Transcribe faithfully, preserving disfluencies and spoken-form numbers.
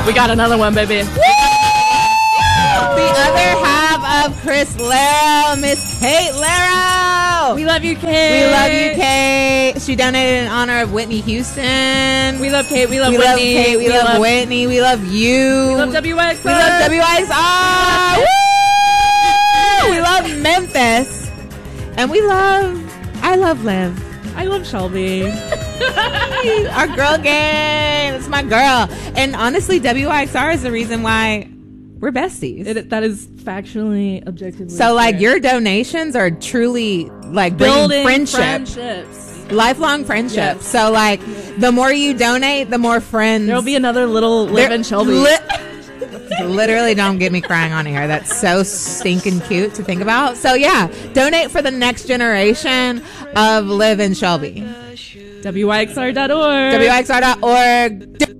We got another one, baby. Woo! The other half of Chris Laro, Miss Kate Laro. We love you, Kate. We love you, Kate. She donated in honor of Whitney Houston. We love Kate. We love we Whitney. Love Kate. We, we love, love Whitney. We love you. We love W Y X R. We love W Y X R. Woo! We love Memphis. And we love, I love Liv. I love Shelby. Our girl gang. It's my girl. And honestly, W I X R is the reason why we're besties. It, that is factually, objectively. So, like, your donations are truly, like, building friendship. friendships. Lifelong friendships. Yes. So, like, the more you donate, the more friends. There'll be another little Liv and Shelby. Li- Literally, don't get me crying on air. That's so stinking cute to think about. So, yeah, donate for the next generation of Liv and Shelby. W Y X R dot org. W Y X R dot org.